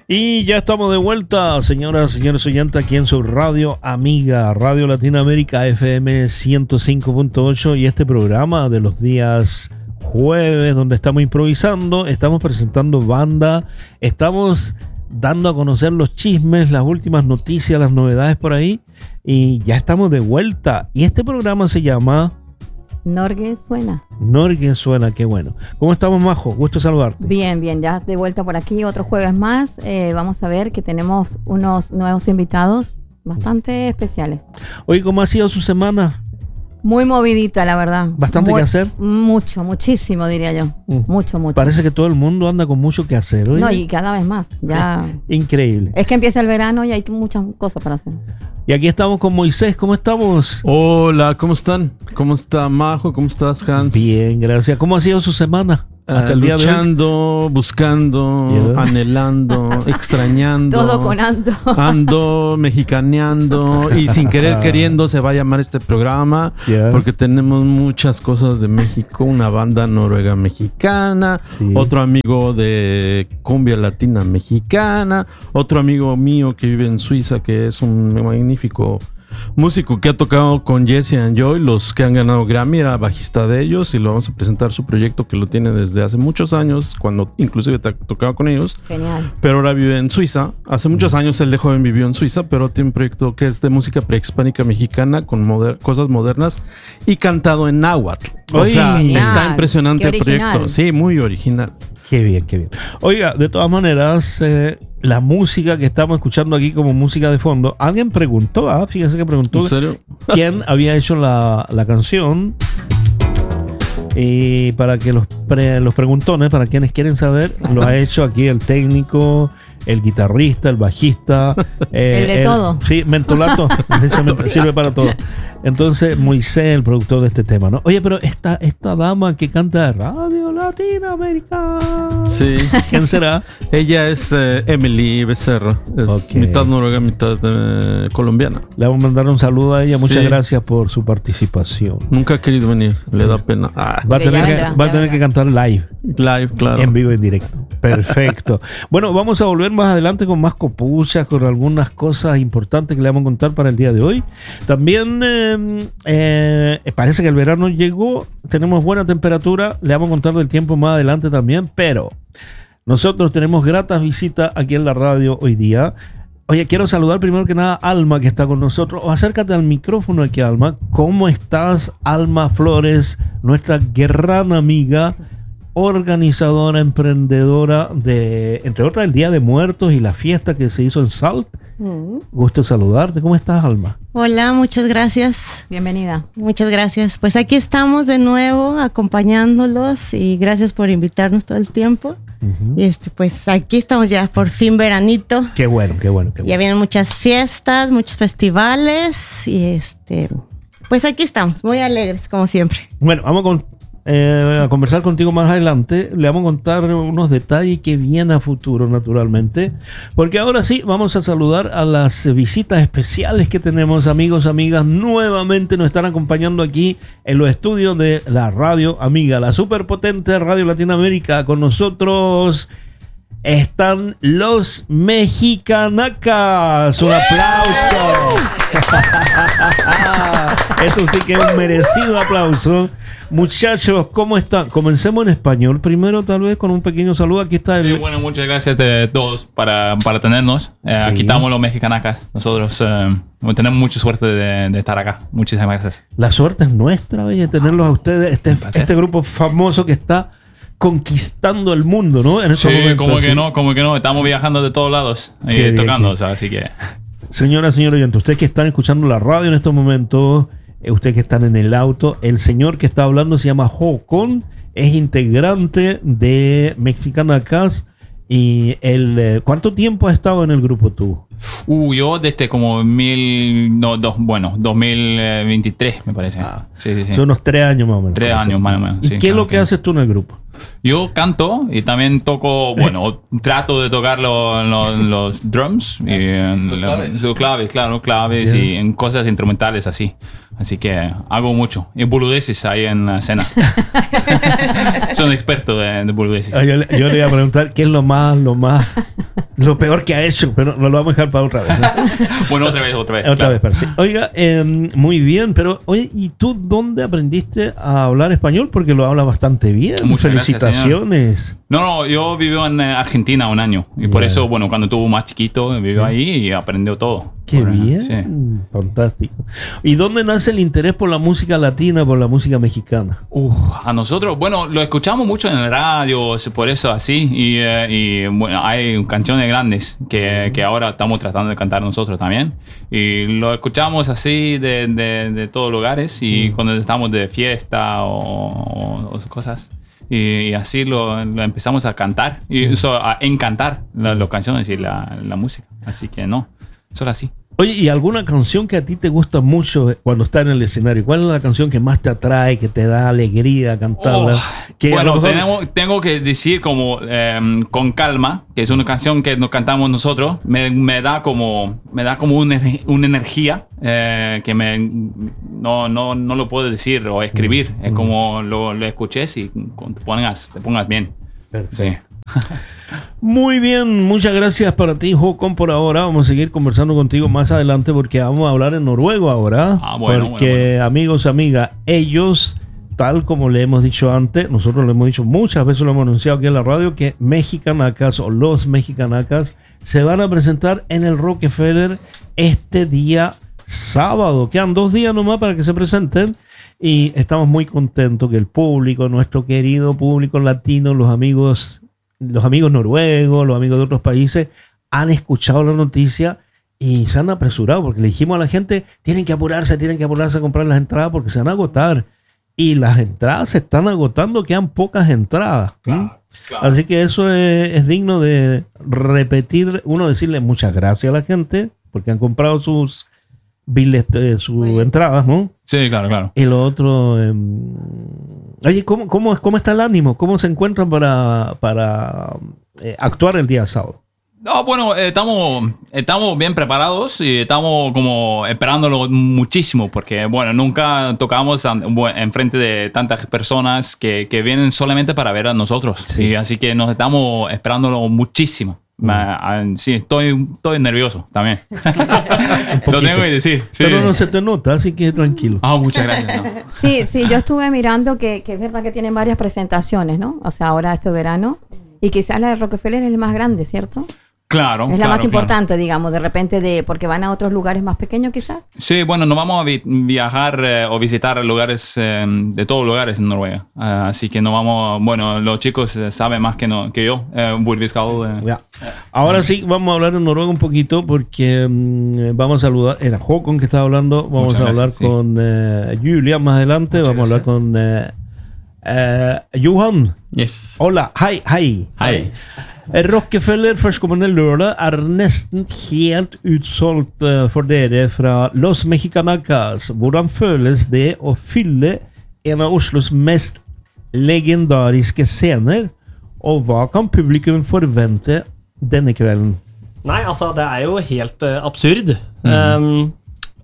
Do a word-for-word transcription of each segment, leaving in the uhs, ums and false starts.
Y ya estamos de vuelta, señoras y señores oyentes, aquí en su radio amiga, Radio Latinoamérica F M ciento cinco punto ocho, y este programa de los días jueves donde estamos improvisando, estamos presentando banda, estamos dando a conocer los chismes, las últimas noticias, las novedades por ahí, y ya estamos de vuelta. Y este programa se llama Norgue Suena. Norgue Suena, qué bueno. ¿Cómo estamos, Majo? Gusto saludarte. Bien, bien, ya de vuelta por aquí, otro jueves más. Eh, vamos a ver que tenemos unos nuevos invitados bastante especiales. Oye, ¿cómo ha sido su semana? Muy movidita, la verdad. ¿Bastante Muy, que hacer? Mucho, muchísimo, diría yo. Mm. Mucho, mucho. Parece que todo el mundo anda con mucho que hacer. ¿Oye? No, y cada vez más. Ya. Increíble. Es que empieza el verano y hay muchas cosas para hacer. Y aquí estamos con Moisés. ¿Cómo estamos? Hola, ¿cómo están? ¿Cómo está Majo? ¿Cómo estás, Hans? Bien, gracias. ¿Cómo ha sido su semana? Hasta Uh, el día luchando, de hoy. buscando, yeah. anhelando, extrañando. Todo con ando. Ando, mexicaneando. Y sin querer queriendo se va a llamar este programa. Yeah. Porque tenemos muchas cosas de México. Una banda noruega mexicana. Sí. Otro amigo de cumbia latina mexicana. Otro amigo mío que vive en Suiza, que es un magnífico músico que ha tocado con Jesse and Joy, los que han ganado Grammy, era bajista de ellos, y lo vamos a presentar su proyecto que lo tiene desde hace muchos años, cuando inclusive te tocaba con ellos. Genial. Pero ahora vive en Suiza. Hace muchos años él de joven vivió en Suiza, pero tiene un proyecto que es de música prehispánica mexicana con moder- cosas modernas y cantado en náhuatl. O Oye, sea, genial. está impresionante el proyecto. Sí, muy original. Qué bien, qué bien. Oiga, de todas maneras, eh, la música que estamos escuchando aquí como música de fondo, alguien preguntó, ah, fíjense que preguntó ¿En serio? quién había hecho la, la canción. Y para que los, pre, los preguntones, para quienes quieren saber, lo ha hecho aquí el técnico, el guitarrista, el bajista. Eh, el de el, todo. Sí, mentolato. Sirve para todo. Entonces, Moisés, el productor de este tema, ¿no? Oye, pero esta, esta dama que canta de Radio Latinoamérica. Sí. ¿Quién será? Ella es eh, Emily Becerra. Es okay. mitad noruega, mitad eh, colombiana. Le vamos a mandar un saludo a ella. Muchas sí. gracias por su participación. Nunca ha querido venir. Le sí. da pena. Ah. Va a tener, que, vendrá, va a tener que cantar live. Live, claro. En vivo, en directo. Perfecto. Bueno, vamos a volver más adelante con más copuchas, con algunas cosas importantes que le vamos a contar para el día de hoy. También eh, eh, parece que el verano llegó, tenemos buena temperatura, le vamos a contar del tiempo más adelante también, pero nosotros tenemos gratas visitas aquí en la radio hoy día. Oye, quiero saludar primero que nada a Alma, que está con nosotros. O acércate al micrófono aquí, Alma. ¿Cómo estás, Alma Flores, nuestra gran amiga, organizadora, emprendedora de, entre otras, el Día de Muertos y la fiesta que se hizo en Salt? Mm. Gusto saludarte. ¿Cómo estás, Alma? Hola, muchas gracias. Bienvenida. Muchas gracias. Pues aquí estamos de nuevo acompañándolos y gracias por invitarnos todo el tiempo. Uh-huh. Y este, pues aquí estamos ya por fin veranito. Qué bueno, qué bueno, qué bueno. Ya vienen muchas fiestas, muchos festivales y este, pues aquí estamos, muy alegres como siempre. Bueno, vamos con Eh, a conversar contigo más adelante. Le vamos a contar unos detalles que vienen a futuro, naturalmente, porque ahora sí vamos a saludar a las visitas especiales que tenemos. Amigos, amigas, nuevamente nos están acompañando aquí en los estudios de la radio amiga, la superpotente Radio Latinoamérica. Con nosotros están los Mexicanacas. Un aplauso. Eso sí que es un merecido aplauso. Muchachos, ¿cómo están? Comencemos en español primero, tal vez con un pequeño saludo. Aquí está el... Sí, bueno, muchas gracias de todos para, para tenernos. Eh, sí. Aquí estamos los Mexicanacas. Nosotros eh, tenemos mucha suerte de, de estar acá. Muchísimas gracias. La suerte es nuestra, oye, tenerlos a ustedes. Este, este grupo famoso que está conquistando el mundo, ¿no? En sí, momentos, como ¿sí? que no, como que no. Estamos viajando de todos lados y bien, tocando, o sea, así que... Señoras, señores oyentes, ustedes que están escuchando la radio en estos momentos, ustedes que están en el auto, el señor que está hablando se llama Jocón, es integrante de Mexicanacas. Y el, ¿cuánto tiempo has estado en el grupo tú? Uh, yo desde como mil, no, dos, bueno, dos mil veintitrés me parece. Ah, sí, sí, sí. Son unos tres años más o menos. Tres años más o menos. ¿Y sí, qué es lo que haces tú en el grupo? Yo canto y también toco, bueno, trato de tocar lo, lo, los drums y los claves, los claves claro, claves yeah. y en cosas instrumentales así. Así que hago mucho. Y boludeces ahí en la escena. Soy experto de, de boludeces. Yo, yo le iba a preguntar qué es lo más, lo más, lo peor que ha hecho, pero no lo vamos a dejar para otra vez, ¿no? Bueno, otra vez, otra vez. Otra claro. vez, para sí. Oiga, eh, muy bien, pero oye, ¿y tú dónde aprendiste a hablar español? Porque lo hablas bastante bien. Muchas felicitaciones. Gracias, no, no, yo vivo en Argentina un año y yeah. por eso, bueno, cuando estuvo más chiquito, vivió yeah. ahí y aprendió todo. Qué por, bien, sí. Fantástico. ¿Y dónde nace el interés por la música latina, por la música mexicana? Uh, a nosotros, bueno, lo escuchamos mucho en el radio, por eso así, y, eh, y bueno, hay canciones grandes que, que ahora estamos tratando de cantar nosotros también, y lo escuchamos así de, de, de todos lugares, y mm. cuando estamos de fiesta o, o cosas, y, y así lo, lo empezamos a cantar, y mm. so, a encantar las la canciones y la, la música, así que no. Solo así. Oye, ¿y alguna canción que a ti te gusta mucho cuando estás en el escenario? ¿Cuál es la canción que más te atrae, que te da alegría cantarla? Oh, que bueno, mejor... tenemos, tengo que decir como eh, Con Calma, que es una canción que nos cantamos nosotros. Me, me da como me da como una, una energía eh, que me, no, no, no lo puedo decir o escribir. Mm. Es como lo, lo escuches y te pongas, te pongas bien. Perfecto. Sí. Muy bien, muchas gracias para ti, Håkon, por ahora. Vamos a seguir conversando contigo más adelante porque vamos a hablar en noruego ahora. Ah, bueno, porque, bueno, bueno. amigos, amigas, ellos, tal como le hemos dicho antes, nosotros lo hemos dicho muchas veces, lo hemos anunciado aquí en la radio, que Mexicanacas o los Mexicanacas se van a presentar en el Rockefeller este día sábado. Quedan dos días nomás para que se presenten. Y estamos muy contentos que el público, nuestro querido público latino, los amigos los amigos noruegos, los amigos de otros países han escuchado la noticia y se han apresurado porque le dijimos a la gente, tienen que apurarse, tienen que apurarse a comprar las entradas porque se van a agotar. Y las entradas se están agotando, quedan pocas entradas. Claro, claro. Así que eso es, es digno de repetir, uno decirle muchas gracias a la gente porque han comprado sus billetes, sus bueno. entradas, ¿no? Sí, claro, claro. Y lo otro... Eh, oye, ¿cómo, cómo, ¿cómo está el ánimo? ¿Cómo se encuentran para, para eh, actuar el día sábado? No, bueno, eh, estamos, estamos bien preparados y estamos como esperándolo muchísimo porque, bueno, nunca tocamos en frente de tantas personas que, que vienen solamente para ver a nosotros. Sí. Y así que nos estamos esperándolo muchísimo. Me, sí, estoy, estoy nervioso también. Lo tengo que decir. Sí. Pero no se te nota, así que tranquilo. Ah, muchas gracias. No. Sí, sí, yo estuve mirando que, que es verdad que tienen varias presentaciones, ¿no? O sea, ahora este verano. Y quizás la de Rockefeller es el más grande, ¿cierto? Claro. Es la claro, más importante, claro. digamos, de repente, de porque van a otros lugares más pequeños, quizás. Sí, bueno, no vamos a vi viajar eh, o visitar lugares eh, de todos lugares en Noruega. Uh, así que no vamos, bueno, los chicos eh, saben más que, no, que yo. Eh, sí. eh. Ya. Ahora sí, vamos a hablar en noruego un poquito porque um, vamos a saludar, era Håkon que estaba hablando, vamos Muchas a hablar gracias, con sí. uh, Julia más adelante, Muchas vamos gracias. a hablar con uh, uh, Johan. Yes. Hola, hei, hei. Hei. Rockefeller førstkommende lørdag er nesten helt utsolgt for dere fra Los Mexicanacas. Hvordan føles det å fylle en av Oslos mest legendariske scener? Og hva kan publikum forvente denne kvelden? Nei, altså det er jo helt uh, absurd. Mm. Um,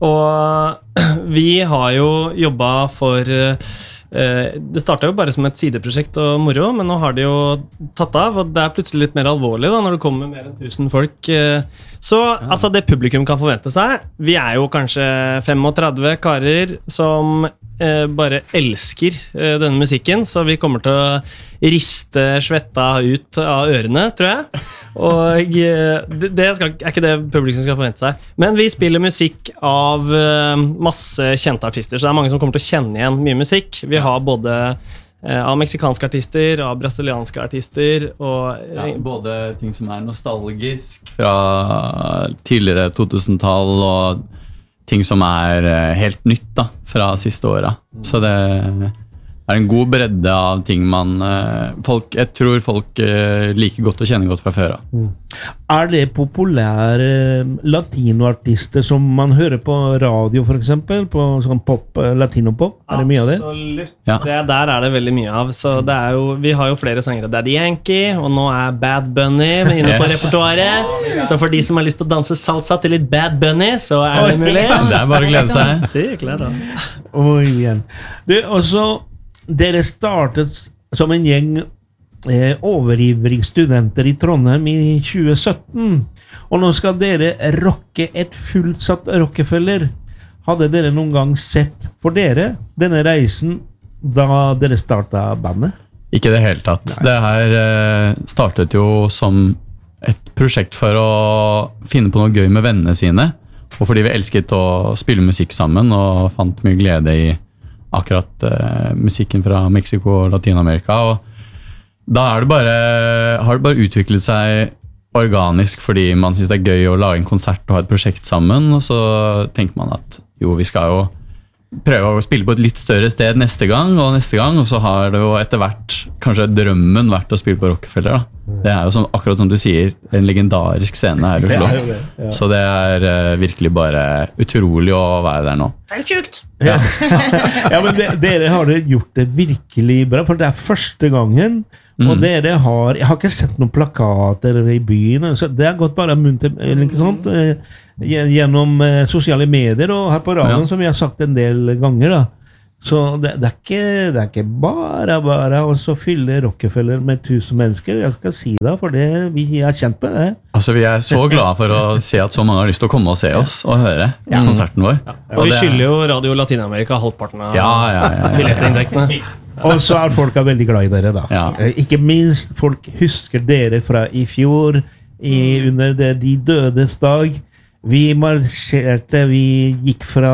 og vi har jo jobbet for... Uh, Det startet jo bare som et sideprosjekt og moro, men nå har det jo tatt av, og det er plutselig litt mer alvorlig da, når det kommer mer enn tusen folk. Så ja. altså det publikum kan forvente seg, vi er jo kanskje trettifem karer som eh, bare elsker eh, denne musikken, så vi kommer til å riste svetta ut av ørene, tror jeg. Og det, det skal, er ikke det publikum skal forvente seg. Men vi spiller musikk av uh, masse kjente artister, så det er mange som kommer til å kjenne igjen mye musikk. Vi har både uh, av meksikanske artister, av brasilianske artister og, ja, både ting som er nostalgisk fra tidligere to-tusen-tall og ting som er uh, helt nytt da, fra siste året. Så det er en god bredde av ting man eh, folk, Jeg tror folk eh, liker godt og kjenner godt fra før av. Mm. Er det populære latinoartister som man hører på radio, for eksempel? På sånn pop, latinopop? Er det mye av det? Absolutt. Ja. Det, der er det veldig mye av. Så det er jo, vi har jo flere sangere. Daddy Yankee, og nå er Bad Bunny inne på Yes. repertoaret. Så for de som har lyst til å danse salsa til litt Bad Bunny, så er det mulig. Det er bare å glede seg. Sí, claro. Muy bien. Du, og så, dere startet som en gjeng eh, overivrig studenter i Trondheim i tjue sytten, og nå skal dere rocke et fullsatt Rockefeller. Hadde dere noen gang sett for dere denne reisen da dere startet bandet? Ikke det hele tatt. Det her eh, startet jo som et prosjekt for å finne på noe gøy med vennene sine, og fordi vi elsket å spille musikk sammen og fant mye glede i akkurat eh, musikken fra Mexico og Latinamerika, og da er det bare, har det bare utviklet seg organisk fordi man synes det er gøy å lage en konsert og ha et prosjekt sammen, og så tenker man at jo, vi skal jo prøve å spille på et litt større sted neste gang og neste gang, og så har det jo etter hvert kanskje drømmen vært å spille på Rockefeller da. Det er jo som, akkurat som du sier, en legendarisk scene her i Oslo. Det er jo det, ja. Så det er uh, virkelig bare utrolig å være der nå. Helt sjukt! Ja, ja men de, dere har gjort det virkelig bra, for det er første gangen, og Mm. dere har, jeg har ikke sett noen plakater i byen, så det har gått bare munn til, eller ikke sånt, eh, gjennom eh, sosiale medier, og her på radioen, Ja. som vi har sagt en del ganger da. Så det, det, er ikke, det er ikke bare bare å så fylle Rockefeller med tusen mennesker, jeg skal si det, for det, vi er kjent med det. Altså, vi er så glade for å se at så mange har lyst til å komme og se oss og høre konserten vår. Og vi det- skylder jo Radio Latinamerika halvparten av Ja, ja, ja, ja. billettinntektene. Og så er folk veldig glad i dere da. Ja. Eh, Ikke minst folk husker dere fra i fjor, i, under det, De dødes dag. Vi marsjerte, vi gikk fra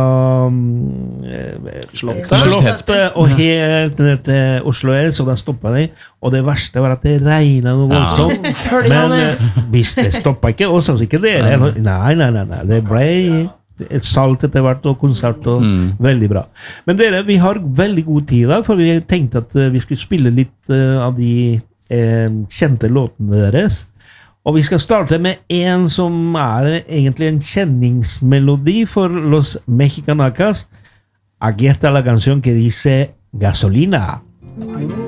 mm, eh, Slottet. Slottet og helt ned til Oslo S, og da stoppet de. Og det verste var at det regnet noe voldsomt. Men eh, hvis det stoppet ikke oss, altså ikke dere. Nei, nei, nei, nei. Det ble et salt etter hvert og konsert og Mm. veldig bra. Men dere, vi har veldig god tid da, for vi tenkte at eh, vi skulle spille litt eh, av de eh, kjente låtene deres. Og vi skal starte med en som er egentlig en kjenningsmelodi for los mexicanacas. Aquí está la canción que dice Gasolina.